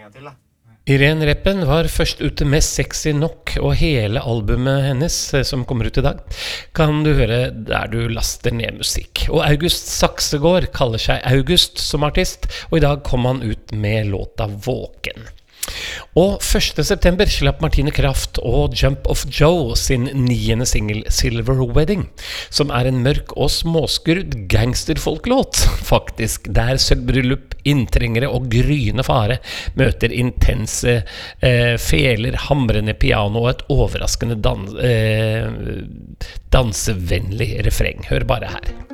en gang til da. Irene Reppen var først ute med Sexy Nok, og hele albumet hennes som kommer ut i dag kan du høre der du laster ned musikk. Og August Saksegård kaller seg August som artist, og i dag kom han ut med låta Våken. Og 1. september slapp Martine Kraft og Jump of Joe sin 9. single Silver Wedding, som en mørk og småskrudd gangsterfolklåt, faktisk, der sølvbryllup, inntrengere og gryende fare møter intense feler, hamrende piano og et overraskende dansevennlig refreng. Hør bare her.